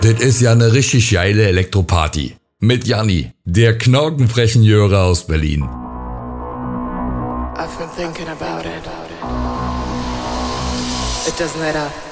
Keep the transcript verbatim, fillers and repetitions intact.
Das ist ja eine richtig geile Elektroparty. Mit Janni, der knorkenfrechen Jöre aus Berlin. I've been thinking about it. It doesn't let up.